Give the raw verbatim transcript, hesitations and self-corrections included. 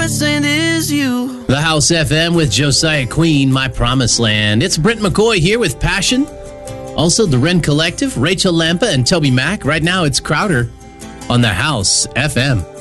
blessing is you. The House F M with Josiah Queen, My Promised Land. It's Brent McCoy here with Passion. Also, the Ren Collective, Rachel Lampa and Toby Mack. Right now, it's Crowder on the House F M.